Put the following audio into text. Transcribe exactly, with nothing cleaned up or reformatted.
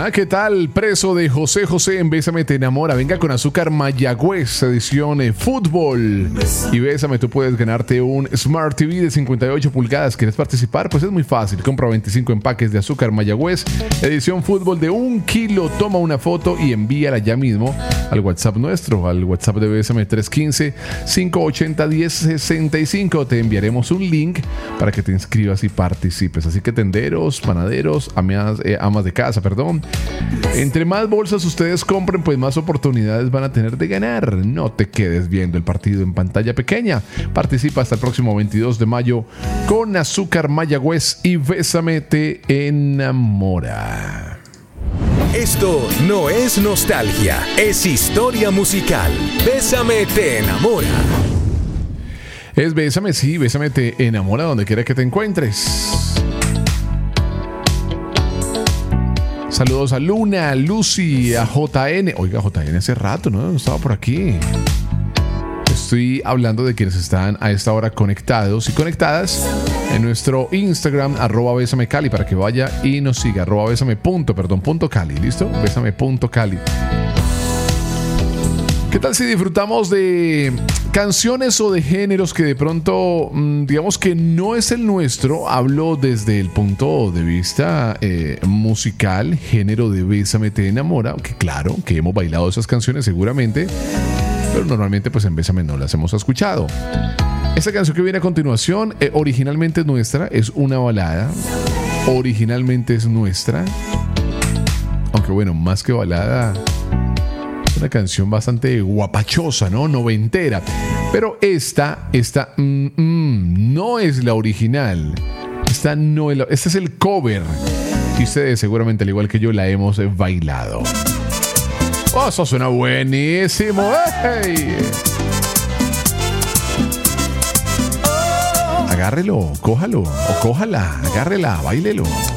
Hola, ¿qué tal? Preso de José José en Bésame te enamora. Venga con Azúcar Mayagüez, edición eh, fútbol. Y Bésame, tú puedes ganarte un Smart T V de cincuenta y ocho pulgadas. ¿Quieres participar? Pues es muy fácil. Compra veinticinco empaques de Azúcar Mayagüez, edición fútbol de un kilo. Toma una foto y envíala ya mismo al WhatsApp nuestro, al WhatsApp de Bésame tres uno cinco, cinco ocho cero, uno cero seis cinco. Te enviaremos un link para que te inscribas y participes. Así que tenderos, panaderos, amas, eh, amas de casa, perdón. Entre más bolsas ustedes compren, pues más oportunidades van a tener de ganar. No te quedes viendo el partido en pantalla pequeña. Participa hasta el próximo veintidós de mayo con Azúcar Mayagüez y Bésame te enamora. Esto no es nostalgia, es historia musical. Bésame te enamora. Es Bésame, sí, Bésame te enamora donde quiera que te encuentres. Saludos a Luna, a Lucy, a J N. Oiga, J N hace rato, ¿no? No estaba por aquí. Estoy hablando de quienes están a esta hora conectados y conectadas en nuestro Instagram, arroba Bésame Cali, para que vaya y nos siga, arroba Bésame punto, perdón, punto Cali, ¿listo? Bésame punto Cali. ¿Qué tal si disfrutamos de canciones o de géneros que de pronto, digamos que no es el nuestro? Hablo desde el punto de vista eh, musical, género de Bésame te enamora, aunque claro, que hemos bailado esas canciones seguramente, pero normalmente pues en Bésame no las hemos escuchado. Esta canción que viene a continuación, eh, originalmente es nuestra, es una balada, originalmente es nuestra, aunque bueno, más que balada, una canción bastante guapachosa, ¿no? Noventera. Pero esta, esta mm, mm, no es la original. Esta no es la, este es el cover. Y ustedes seguramente, al igual que yo, la hemos bailado. ¡Oh, eso suena buenísimo! ¡Hey! Agárrelo, cójalo, o cójala, agárrela, báilelo.